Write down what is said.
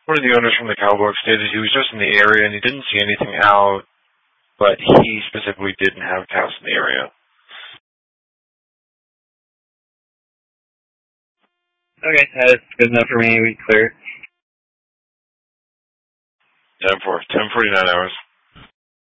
One of the owners from the Cowboy stated he was just in the area and he didn't see anything out, but he specifically didn't have cows in the area. Okay, that's good enough for me. We clear. 10-49 hours.